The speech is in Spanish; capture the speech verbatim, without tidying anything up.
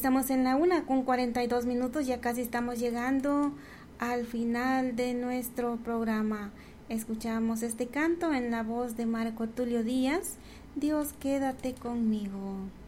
Estamos en la una con cuarenta y dos minutos, ya casi estamos llegando al final de nuestro programa. Escuchamos este canto en la voz de Marco Tulio Díaz, Dios quédate conmigo.